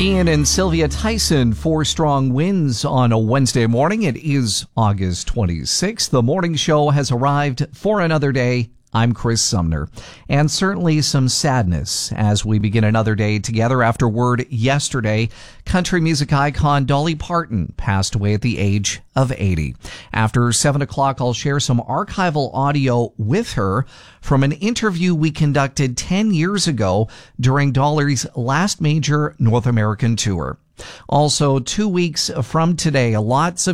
Ian and Sylvia Tyson, 4 strong wins on a Wednesday morning. It is August 26th. The morning show has arrived for another day. I'm Chris Sumner. And certainly some sadness as we begin another day together after word yesterday. Country music icon Dolly Parton passed away at the age of 80. After 7 o'clock, I'll share some archival audio with her from an interview we conducted 10 years ago during Dolly's last major North American tour. Also, 2 weeks from today, lots of